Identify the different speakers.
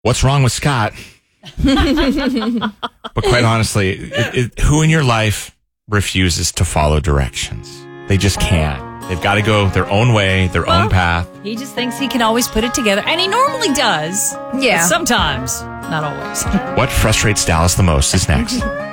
Speaker 1: What's wrong with Scott? But quite honestly, who in your life refuses to follow directions? They just can't. They've got to go their own way, their own path.
Speaker 2: He just thinks he can always put it together. And he normally does.
Speaker 3: Yeah.
Speaker 2: But sometimes. Not always.
Speaker 1: What frustrates Dallas the most is next.